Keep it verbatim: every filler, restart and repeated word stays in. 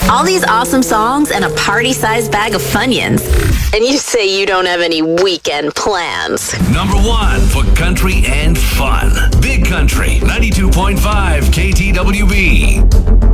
All these awesome songs and a party-sized bag of Funyuns. And you say you don't have any weekend plans. Number one for country and fun. Big Country, ninety-two point five K T W B.